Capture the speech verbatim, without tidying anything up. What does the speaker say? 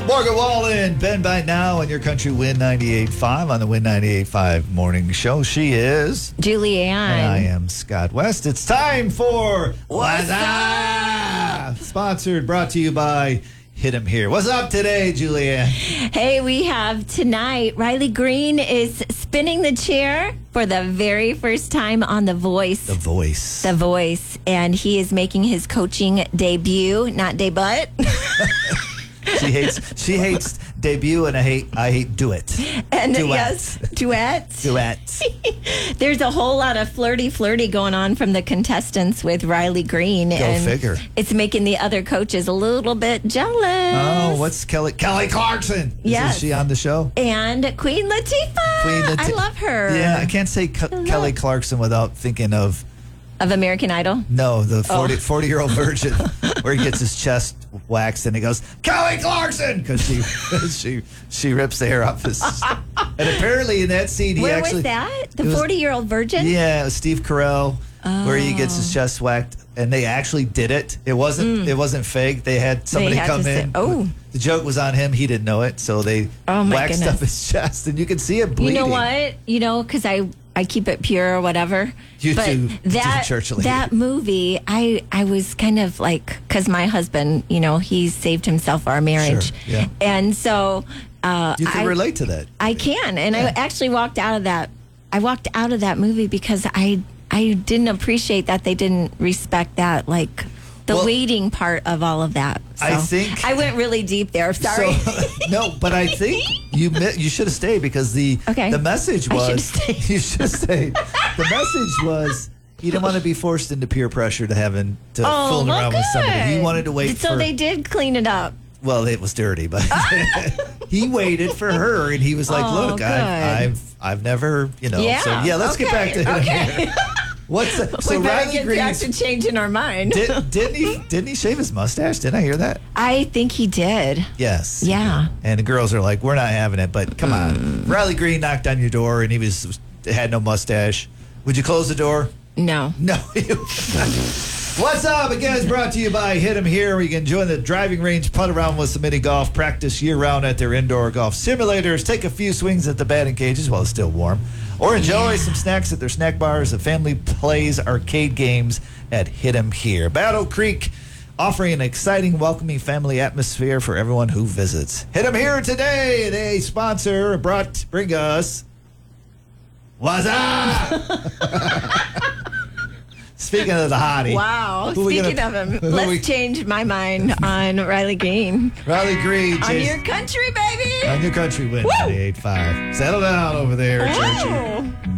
Morgan Wallen, Ben by now on your country Win ninety-eight point five on the Win ninety-eight point five morning show. She is Julianne. And I am Scott West. It's time for What's Up? Sponsored, brought to you by Hit 'em Here. What's up today, Julianne? Hey, we have tonight, Riley Green is spinning the chair for the very first time on The Voice. The Voice. The Voice. And he is making his coaching debut, not debut. She hates she hates debut, and I hate I hate do it. And Duet. yes, duet. Duet. There's a whole lot of flirty flirty going on from the contestants with Riley Green. Go and figure. It's making the other coaches a little bit jealous. Oh, what's Kelly Kelly Clarkson? Yes. Is she on the show? And Queen Latifah. Queen Latifah. I love her. Yeah, I can't say Ke- love- Kelly Clarkson without thinking of Of American Idol? no, the Oh. forty year old virgin where he gets his chest waxed and he goes, Kelly Clarkson! Because she, she she rips the hair off his. And apparently in that scene, he Where actually. was that? The it was- forty-year-old virgin? Yeah, it was Steve Carell, where he gets Oh. his chest waxed, and they actually did it. It wasn't it wasn't fake. They had somebody had come to say- in. oh. The joke was on him. He didn't know it, so they Oh, my waxed goodness. up his chest, and you can see it bleeding. You know what? You know, because I, I keep it pure or whatever. You but do- you do that, church lady. that movie, I, I was kind of like, because my husband, you know, he saved himself our marriage. Sure, yeah. And so uh, You can I, relate to that. I can. And Yeah. I actually walked out of that. I walked out of that movie because I, I didn't appreciate that they didn't respect that, like, the Well, waiting part of all of that. So I think- I went really deep there. Sorry. So, no, but I think you mi- you should have stayed because the Okay. the message I was should've stayed. you should have stayed. The message was you didn't want to be forced into peer pressure to having to Oh, fooling well, around with somebody. He good. wanted to wait So for. they did clean it up. Well, it was dirty, but he waited for her, and he was like, Oh, "Look, good. I, I've I've never, you know." Yeah. So yeah, let's get okay, back to him okay. here. What's the, so we better Riley get Green? back to changing our mind. Did, didn't he? Didn't he shave his mustache? Didn't I hear that? I think he did. Yes. Yeah. And the girls are like, "We're not having it." But come on, Riley Green knocked on your door, and he was had no mustache. Would you close the door? No. No. What's up? Again, it's brought to you by Hit 'em Here, where you can join the driving range, putt around with some mini golf, practice year-round at their indoor golf simulators, take a few swings at the batting cages while it's still warm, or enjoy some snacks at their snack bars. The family plays arcade games at Hit 'em Here. Battle Creek, offering an exciting, welcoming family atmosphere for everyone who visits. Hit 'em Here today. They sponsor, brought, bring us... What's up? Speaking of the hottie. Wow. Who we Speaking gonna- of him, who let's we- change my mind on Riley Green. Riley Green, On Jason- your country, baby. on your country Win ninety-eight point five. Settle down over there, Churchy. Oh.